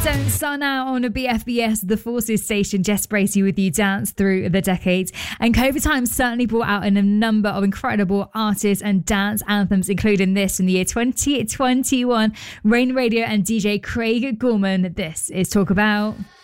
Don't Start Now on a BFBS, the Forces station. Jess Bracey with you, dance through the decades. And COVID times certainly brought out a number of incredible artists and dance anthems, including this in the year 2021. Rain Radio and DJ Craig Gorman. This is Talk About.